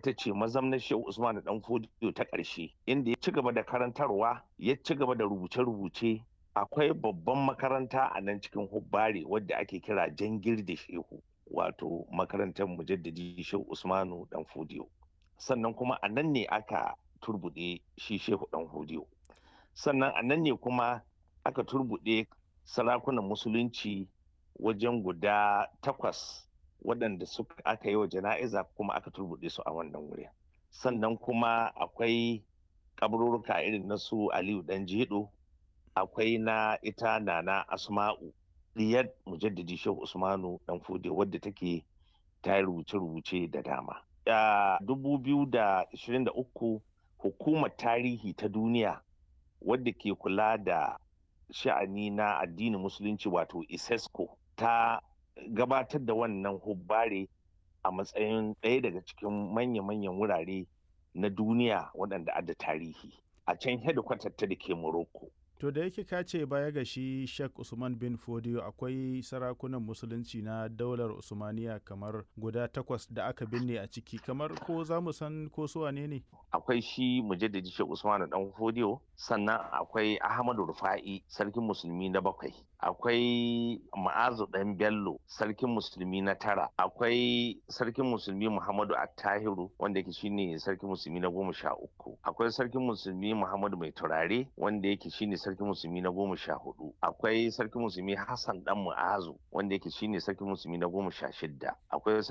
ita ce mazamnar Shehu Usman Dan Fodiyo ta ƙarshe, inda ya ci gaba da karantarwa, ya ci gaba da rubuce-rubuce. Akwai babban makaranta a nan cikin Hubbare wadda ake kira Jangirde Shehu, wato makarantar mujaddadi Shehu Usmanu Dan Fodiyo. Sannan kuma a nan ne aka turbuɗe shi Shehu Dan Fodiyo. Sannan a nan ne kuma aka turbuɗe sarakunan musulunci wajen guda 8 waɗanda aka yi wa jana'iza kuma aka turbuɗe su a wannan wuri. Sannan kuma akwai kaburruka irin na su Aliyu Dan Jedo, akwai na ita Nana Asma'u diyar mujaddidi Shehu Usmanu Dan Fodiyo wadda take ta yi rubuce-rubuce da dama. A 2023 hukumar tarihi ta duniya wadda ke kula da sha'ani na addinin musulunci wato ISESCO ta gabatar da wannan hubbare a matsayin ɗaya daga cikin manya-manyan wurare na duniya waɗanda adda tarihi a can hedikwatar ta da ke Morocco. To da yake ka ce baya ga shi Sheikh Usman bin Fodiyo akwai sarakunan musulunci na daular Usmaniya kamar guda 8 da aka binne a ciki, kamar ko za mu san ko su wane ne? Akwai shi mujaddidi Sheikh Usman Dan Fodiyo, sannan akwai Ahmadu Rufa'i sarkin musulmi na 7, akwai Ma'azu Dan Bello sarkin musulmi na 9, akwai sarkin musulmi Muhammadu Attahiru wanda yake shine sarkin musulmi na 13, akwai sarkin musulmi Muhammadu Mai Turare wanda yake shine sarkin musulmi na 14, akwai sarkin musulmi Hassan Dan Mu'azu wanda yake shine sarkin musulmi na 16, akwai